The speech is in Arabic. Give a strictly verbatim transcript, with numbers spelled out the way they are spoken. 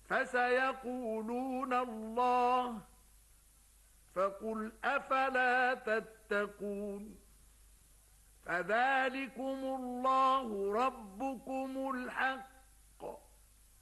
فسيقولون الله، فقل أفلا تتقون. فذلكم الله ربكم الحق،